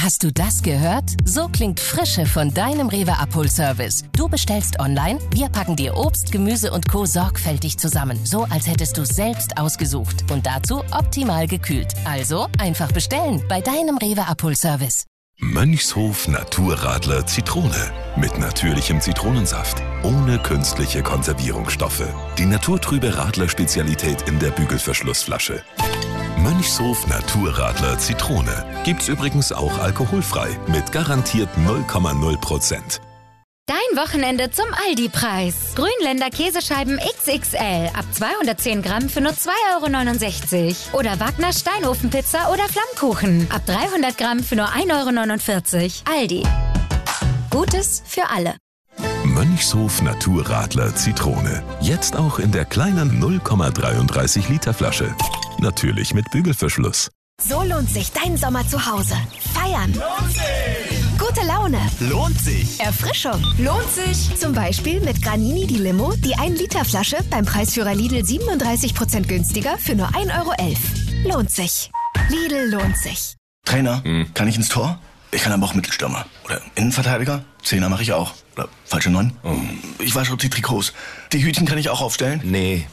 Hast du das gehört? So klingt Frische von deinem Rewe-Abholservice. Du bestellst online, wir packen dir Obst, Gemüse und Co. sorgfältig zusammen. So, als hättest du es selbst ausgesucht. Und dazu optimal gekühlt. Also einfach bestellen bei deinem Rewe-Abholservice. Mönchshof Naturradler Zitrone. Mit natürlichem Zitronensaft. Ohne künstliche Konservierungsstoffe. Die naturtrübe Radler-Spezialität in der Bügelverschlussflasche. Mönchshof Naturradler Zitrone. Gibt's übrigens auch alkoholfrei. Mit garantiert 0,0%. Dein Wochenende zum Aldi-Preis. Grünländer Käsescheiben XXL ab 210 Gramm für nur 2,69 €. Oder Wagner Steinofenpizza oder Flammkuchen ab 300 Gramm für nur 1,49 €. Aldi. Gutes für alle. Mönchshof Naturradler Zitrone. Jetzt auch in der kleinen 0,33 Liter Flasche. Natürlich mit Bügelverschluss. So lohnt sich dein Sommer zu Hause. Feiern. Lohnt sich. Gute Laune. Lohnt sich. Erfrischung. Lohnt sich. Zum Beispiel mit Granini die Limo, die 1-Liter-Flasche beim Preisführer Lidl 37% günstiger für nur 1,11 €. Lohnt sich. Lidl lohnt sich. Trainer, kann ich ins Tor? Ich kann aber auch Mittelstürmer. Oder Innenverteidiger? Zehner mache ich auch. Oder falsche 9? Ich wasche die Trikots. Die Hütchen kann ich auch aufstellen? Nee.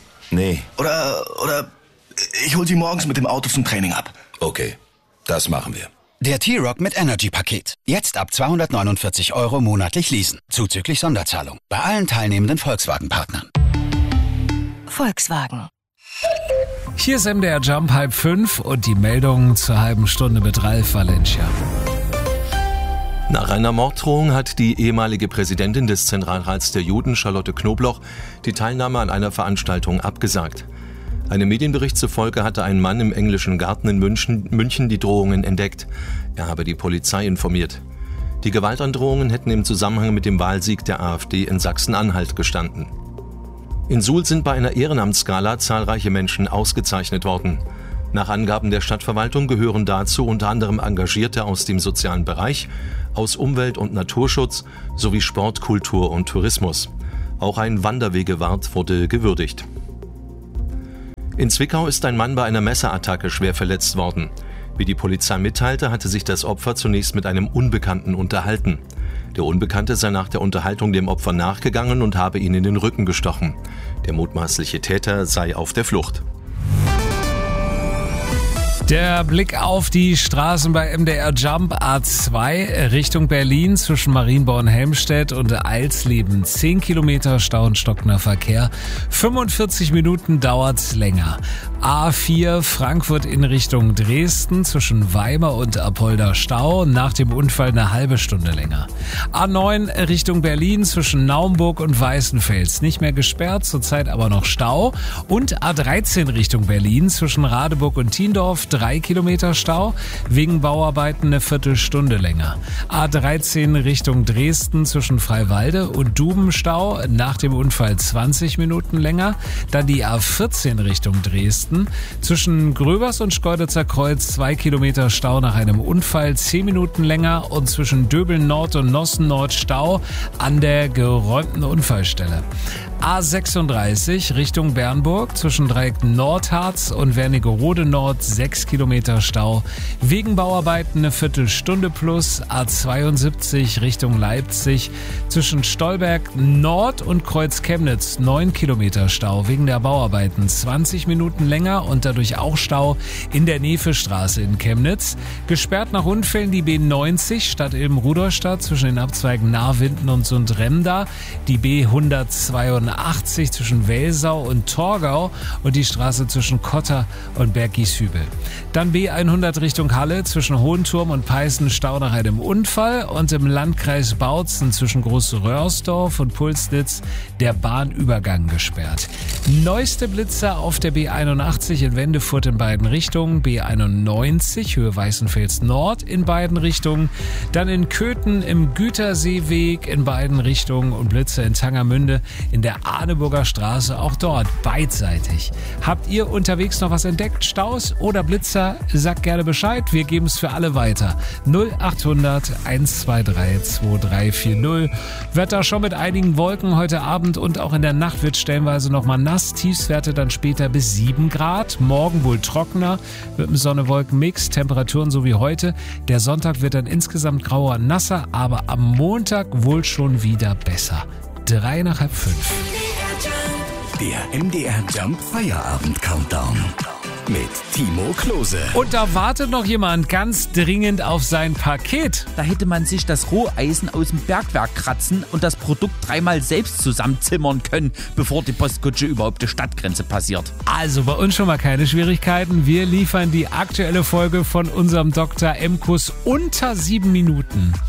Oder ich hol sie morgens mit dem Auto zum Training ab. Okay, das machen wir. Der T-Rock mit Energy-Paket. Jetzt ab 249 € monatlich leasen. Zuzüglich Sonderzahlung. Bei allen teilnehmenden Volkswagen-Partnern. Volkswagen. Hier ist MDR Jump 4:30 und die Meldung zur halben Stunde mit Ralf Valencia. Nach einer Morddrohung hat die ehemalige Präsidentin des Zentralrats der Juden, Charlotte Knobloch, die Teilnahme an einer Veranstaltung abgesagt. Einem Medienbericht zufolge hatte ein Mann im englischen Garten in München die Drohungen entdeckt. Er habe die Polizei informiert. Die Gewaltandrohungen hätten im Zusammenhang mit dem Wahlsieg der AfD in Sachsen-Anhalt gestanden. In Suhl sind bei einer Ehrenamtsgala zahlreiche Menschen ausgezeichnet worden. Nach Angaben der Stadtverwaltung gehören dazu unter anderem Engagierte aus dem sozialen Bereich, aus Umwelt- und Naturschutz sowie Sport, Kultur und Tourismus. Auch ein Wanderwegewart wurde gewürdigt. In Zwickau ist ein Mann bei einer Messerattacke schwer verletzt worden. Wie die Polizei mitteilte, hatte sich das Opfer zunächst mit einem Unbekannten unterhalten. Der Unbekannte sei nach der Unterhaltung dem Opfer nachgegangen und habe ihn in den Rücken gestochen. Der mutmaßliche Täter sei auf der Flucht. Der Blick auf die Straßen bei MDR Jump A2 Richtung Berlin zwischen Marienborn-Helmstedt und Eilsleben. 10 Kilometer Stau und stockender Verkehr. 45 Minuten dauert's länger. A4 Frankfurt in Richtung Dresden zwischen Weimar und Apolda Stau. Nach dem Unfall eine halbe Stunde länger. A9 Richtung Berlin zwischen Naumburg und Weißenfels. Nicht mehr gesperrt, zurzeit aber noch Stau. Und A13 Richtung Berlin zwischen Radeburg und Tiendorf. 3 Kilometer Stau, wegen Bauarbeiten eine Viertelstunde länger. A13 Richtung Dresden zwischen Freiwalde und Duben Stau, nach dem Unfall 20 Minuten länger. Dann die A14 Richtung Dresden, zwischen Gröbers und Schkeuditzer Kreuz 2 Kilometer Stau nach einem Unfall, 10 Minuten länger. Und zwischen Döbeln Nord und Nossen Nord Stau an der geräumten Unfallstelle. A36 Richtung Bernburg zwischen Dreieck Nordharz und Wernigerode Nord 6 Kilometer Stau. Wegen Bauarbeiten eine Viertelstunde plus. A72 Richtung Leipzig zwischen Stolberg Nord und Kreuz Chemnitz 9 Kilometer Stau. Wegen der Bauarbeiten 20 Minuten länger und dadurch auch Stau in der Nevestraße in Chemnitz. Gesperrt nach Unfällen die B90 Stadt Ilm-Rudolstadt zwischen den Abzweigen Nahrwinden und Sundremda. Die B182 zwischen Welsau und Torgau und die Straße zwischen Kotter und Bergieshübel. Dann B100 Richtung Halle zwischen Hohenturm und Peißen Stau nach einem Unfall und im Landkreis Bautzen zwischen Groß-Röhrsdorf und Pulsnitz der Bahnübergang gesperrt. Neueste Blitzer auf der B81 in Wendefurt in beiden Richtungen, B91 Höhe Weißenfels Nord in beiden Richtungen, dann in Köthen im Güterseeweg in beiden Richtungen und Blitzer in Tangermünde in der Arneburger Straße, auch dort beidseitig. Habt ihr unterwegs noch was entdeckt? Staus oder Blitzer? Sagt gerne Bescheid, wir geben es für alle weiter. 0800 123 2340. Wetter schon mit einigen Wolken heute Abend und auch in der Nacht wird stellenweise nochmal nass. Tiefstwerte dann später bis 7 Grad. Morgen wohl trockener mit einem Sonne-Wolken-Mix. Temperaturen so wie heute. Der Sonntag wird dann insgesamt grauer, nasser, aber am Montag wohl schon wieder besser. 3 nach halb 5. Der MDR Jump Feierabend Countdown mit Timo Klose. Und da wartet noch jemand ganz dringend auf sein Paket. Da hätte man sich das Roheisen aus dem Bergwerk kratzen und das Produkt 3-mal selbst zusammenzimmern können, bevor die Postkutsche überhaupt die Stadtgrenze passiert. Also bei uns schon mal keine Schwierigkeiten. Wir liefern die aktuelle Folge von unserem Dr. M-Kurs unter 7 Minuten.